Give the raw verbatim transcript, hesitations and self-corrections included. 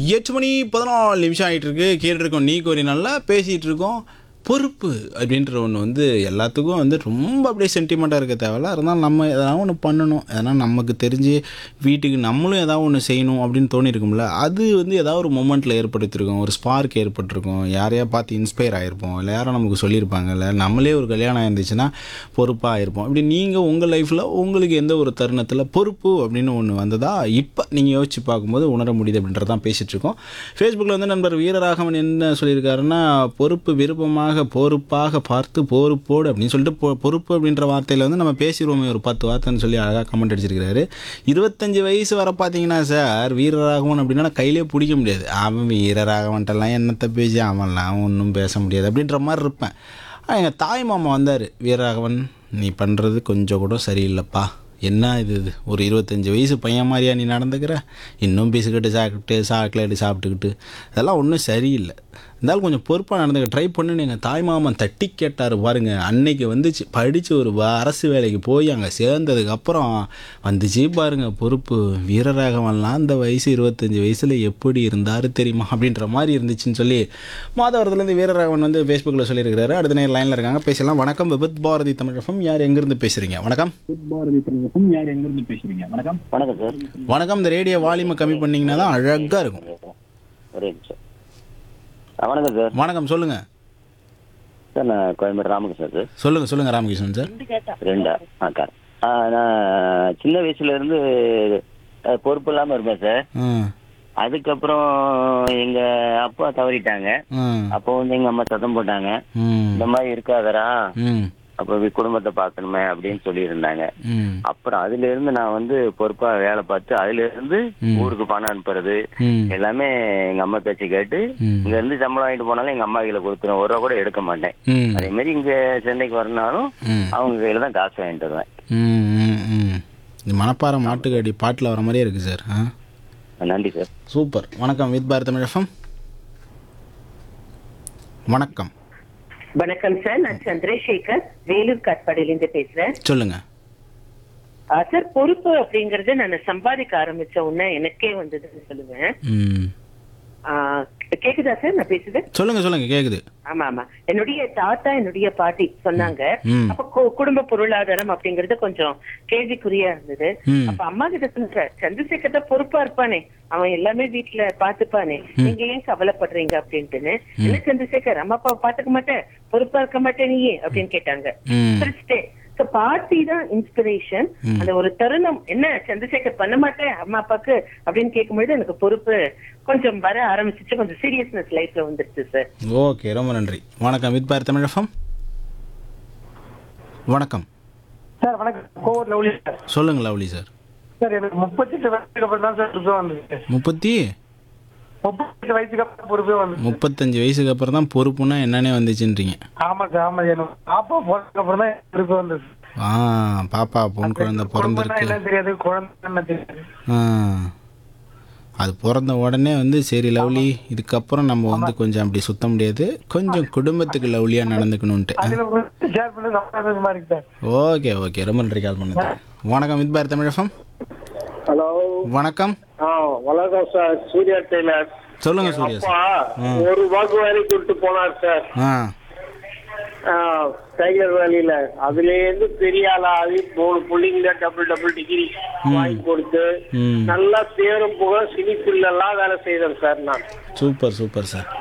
எட்டு மணி பதினாலு நிமிஷம் ஆகிட்டு இருக்கு. கேட்டுருக்கோம் நீ கோரி நல்லா பேசிகிட்டு இருக்கோம். பொறுப்பு அப்படின்ற ஒன்று வந்து எல்லாத்துக்கும் வந்து ரொம்ப அப்படியே சென்டிமெண்ட்டாக இருக்க தேவையில்ல. இருந்தாலும் நம்ம எதனா ஒன்று பண்ணணும், எதனா நமக்கு தெரிஞ்சு வீட்டுக்கு நம்மளும் எதாவது ஒன்று செய்யணும் அப்படின்னு தோணியிருக்கும்ல. அது வந்து ஏதாவது ஒரு மொமெண்ட்டில் ஏற்படுத்தியிருக்கோம், ஒரு ஸ்பார்க் ஏற்பட்டிருக்கும், யாரையா பார்த்து இன்ஸ்பயர் ஆகிருப்போம், இல்லை யாரும் நமக்கு சொல்லியிருப்பாங்க, இல்லை நம்மளே ஒரு கல்யாணம் இருந்துச்சுன்னா பொறுப்பாக ஆகிருப்போம். இப்படி நீங்கள் உங்கள் லைஃப்பில் உங்களுக்கு எந்த ஒரு தருணத்தில் பொறுப்பு அப்படின்னு ஒன்று வந்ததா இப்போ நீங்கள் யோசிச்சு பார்க்கும்போது உணர முடியுது அப்படின்றதான் பேசிகிட்ருக்கோம். ஃபேஸ்புக்கில் வந்து நண்பர் வீரராகவன் என்ன சொல்லியிருக்காருன்னா, பொறுப்பு விருப்பமாக பொறுப்பாக பார்த்து பொறுப்போடு அப்படின்னு சொல்லிட்டு பொ பொறுப்பு அப்படின்ற வார்த்தையில் வந்து நம்ம பேசிடுவோமே ஒரு பத்து வார்த்தைன்னு சொல்லி அழகாக கமெண்ட் அடிச்சிருக்கிறாரு. இருபத்தஞ்சி வயசு வர பார்த்தீங்கன்னா சார் வீரராகவன் அப்படின்னா கையிலே பிடிக்க முடியாது. அவன் வீரராகவன்ட்டெல்லாம் என்னத்தை பேசி அவன்லாம் ஒன்றும் பேச முடியாது அப்படின்ற மாதிரி இருப்பேன். எங்கள் தாய் மாமா வந்தார், வீரராகவன் நீ பண்ணுறது கொஞ்சம் கூட சரியில்லைப்பா, என்ன இது இது ஒரு இருபத்தஞ்சி வயசு பையன் மாதிரியா நீ நடந்துக்கிற, இன்னும் பிசுக்கிட்டு சாப்பிட்டு சாக்லேட்டு சாப்பிட்டுக்கிட்டு அதெல்லாம் ஒன்றும் சரியில்லை, இருந்தாலும் கொஞ்சம் பொறுப்பாக நடந்துக்க ட்ரை பண்ணுன்னு எங்கள் தாய் மாமன் தட்டி கேட்டார் பாருங்க. அன்னைக்கு வந்துச்சு படித்து ஒரு அரசு வேலைக்கு போய் அங்கே சேர்ந்ததுக்கப்புறம் வந்துச்சு பாருங்க பொறுப்பு. வீரராகவன்லாம் அந்த வயசு இருபத்தஞ்சி வயசில் எப்படி இருந்தார் தெரியுமா அப்படின்ற மாதிரி இருந்துச்சுன்னு சொல்லி மாதவரத்துலேருந்து வீரராகவன் வந்து ஃபேஸ்புக்கில் சொல்லியிருக்கிறாரு. அடுத்த நேரம் லைனில் இருக்காங்க, பேசலாம். வணக்கம் விபத் பாரதி தமிழ் எஃப்எம், யார் எங்கேருந்து பேசுகிறீங்க? வணக்கம். பாரதி தமிழ் எஃப்எம், யார் எங்கேருந்து பேசுகிறீங்க? வணக்கம். வணக்கம் சார். வணக்கம். இந்த ரேடியோ வால்யூமை கம்மி பண்ணிங்கன்னா தான் அழகாக இருக்கும். ஒரே நிமிஷம். வணக்கம் சார். வணக்கம், சொல்லுங்கள் சார். நான் கோயம்பேடு ராமகிருஷ்ணன் சார். சொல்லுங்கள் சொல்லுங்கள் ராமகிருஷ்ணன் சார். ரெண்டா ஆ கார் ஆ நான் சின்ன வயசுலேருந்து பொறுப்பு இல்லாமல் இருப்பேன் சார். அதுக்கப்புறம் எங்க அப்பா தவறிட்டாங்க. அப்போ வந்து எங்க அம்மா சத்தம் போட்டாங்க, இந்த மாதிரி இருக்காதரா, அப்ப குடும்பத்தை பார்க்கணுமே அப்படின்னு சொல்லி இருந்தாங்க. அப்புறம் அதுல இருந்து நான் வந்து பொறுப்பா வேலை பார்த்து அதுல இருந்து ஊருக்கு பணம் அனுப்புறது எல்லாமே எங்க அம்மா பேச்சு கேட்டு இங்க இருந்து சம்பளம் வாங்கிட்டு போனாலும் எங்க அம்மா கையில கொடுத்துருவேன், ஒரு ரூபா கூட எடுக்க மாட்டேன். அதே மாதிரி இங்க சென்னைக்கு வரனாலும் அவங்க கையில தான் காசு வாங்கிட்டு வருவேன். மணப்பாறை மாட்டுக்கடி பாட்டில் வர மாதிரியே இருக்கு சார். நன்றி சார். சூப்பர். வணக்கம் வித் பாரதி தமிழ் எஃப்எம். வணக்கம். வணக்கம் சார், நான் சந்திரசேகர் வேலூர் காட்பாடியிலிருந்து பேசுறேன். சொல்லுங்க சார். பொறுப்பு அப்படிங்கறது நான் சம்பாதிக்க ஆரம்பிச்ச உடனே எனக்கே வந்ததுன்னு சொல்லுவேன். கேக்குதா சார் நான் பேசுது? சொல்லுங்க சொல்லுங்க கேக்குது. ஆமா ஆமா, என்னுடைய தாத்தா என்னுடைய பாட்டி சொன்னாங்க. அப்ப குடும்ப பொருளாதாரம் அப்படிங்கறது கொஞ்சம் கேள்விக்குறியா இருந்தது. அப்ப அம்மா கிட்ட சொல்ற, சந்திரசேகர் தான் பொறுப்பா இருப்பானே, அவன் எல்லாமே வீட்டுல பாத்துப்பானே, நீங்க ஏன் கவலைப்படுறீங்க அப்படின்ட்டுன்னு. என்ன சந்திரசேகர் அம்மா அப்பா பாத்துக்க மாட்டேன், பொறுப்பா இருக்க மாட்டேன் நீயே அப்படின்னு கேட்டாங்க. பாட்டி தான் இன்ஸ்பிரேஷன். அந்த ஒரு தருணம் என்ன சந்திரசேகர் பண்ண மாட்டேன் அம்மா அப்பாக்கு அப்படின்னு கேட்கும்போது எனக்கு பொறுப்பு கொஞ்சம் வர ஆரம்பிச்சிச்சு, கொஞ்சம் சீரியஸ்னஸ் லைஃப்ல வந்துருச்சு சார். ஓகே, ரொம்ப நன்றி. வணக்கம் வித் பாரதி தமிழ் எஃப்எம். வணக்கம் சார். வணக்கம். Kovur lovely sir. சொல்லுங்க லவ்லி சார். சார் எனக்கு முப்பத்தெட்டு வயசுக்கு அப்புறம் தான் சார் பொறுப்பே வந்தது. முப்பத்தி முப்பத்தெட்டு வயசுக்கு அப்புறம் பொறுப்பே வந்து முப்பத்தஞ்சு வயசுக்கு அப்புறம் தான் பொறுப்புன்னா என்னன்னே வந்துச்சுன்றீங்க. ஆமா சார். ஆமா, எனக்கு பாப்பா பிறந்ததுக்கு அப்புறம் தான் பொறுப்பே வந்தது. ஆ பாப்பா பொன் குழந்தை பிறந்திருக்கு. என்ன தெரியாது, குழந்தை என்ன தெரியாது. ஆ அது பிறந்த உடனே வந்து சரி லவ்லி, இதுக்கப்புறம் நம்ம வந்து கொஞ்சம் அப்படி சுத்த முடியாது, கொஞ்சம் குடும்பத்துக்கு லவ்லியாக நடந்துக்கணும்ட்டு. ஓகே ஓகே, ரொம்ப நன்றி கால் பண்ணுங்க. வணக்கம் with Bharathi Tamil FM. Hello வணக்கம். வணக்கம் சார். சூர்யா டெய்லர். சொல்லுங்க சூர்யா சார். ஒரு வாக்கு வேலை கூட்டு போனார் சார் டைலர் வேலையில. அதுல இருந்து பெரிய ஆளாகி மூணு பிள்ளைங்கள டபுள் டபுள் டிகிரி வாங்கி கொடுத்து நல்லா பேரும் புகழ் சினிஃபீல்ட் எல்லாம் வேலை செய்தேன் சார் நான். Super super sir.